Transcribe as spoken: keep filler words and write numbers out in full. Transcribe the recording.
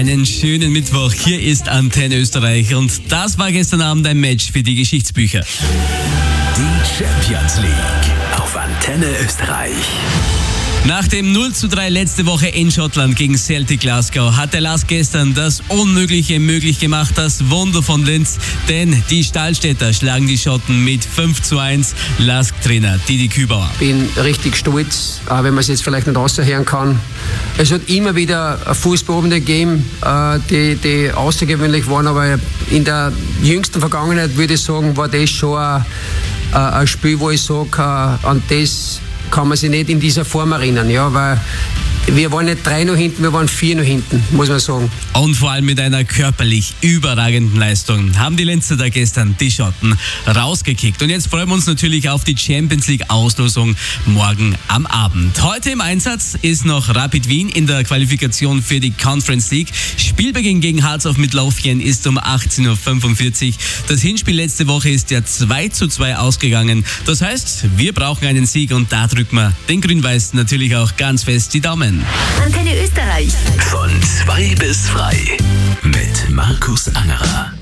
Einen schönen Mittwoch, hier ist Antenne Österreich und das war gestern Abend ein Match für die Geschichtsbücher. Die Champions League auf Antenne Österreich. Nach dem null zu drei letzte Woche in Schottland gegen Celtic Glasgow hat der Lask gestern das Unmögliche möglich gemacht, das Wunder von Linz, denn die Stahlstädter schlagen die Schotten mit fünf zu eins. Lask-Trainer Didi Kübauer. Ich bin richtig stolz, auch wenn man es jetzt vielleicht nicht raushören kann. Es hat immer wieder Fußballabende gegeben, die, die außergewöhnlich waren, aber in der jüngsten Vergangenheit würde ich sagen, war das schon ein, ein Spiel, wo ich sage, an das kann man sich nicht in dieser Form erinnern, ja, weil wir waren nicht drei noch hinten, wir waren vier noch hinten, muss man sagen. Und vor allem mit einer körperlich überragenden Leistung haben die Linzer da gestern die Schotten rausgekickt. Und jetzt freuen wir uns natürlich auf die Champions League Auslosung morgen am Abend. Heute im Einsatz ist noch Rapid Wien in der Qualifikation für die Conference League. Spielbeginn gegen Hearts of Midlothian ist um achtzehn Uhr fünfundvierzig. Das Hinspiel letzte Woche ist ja zwei zu zwei ausgegangen. Das heißt, wir brauchen einen Sieg und da drücken wir den Grün-Weiß natürlich auch ganz fest die Daumen. Antenne Österreich. Von zwei bis frei mit Markus Angerer.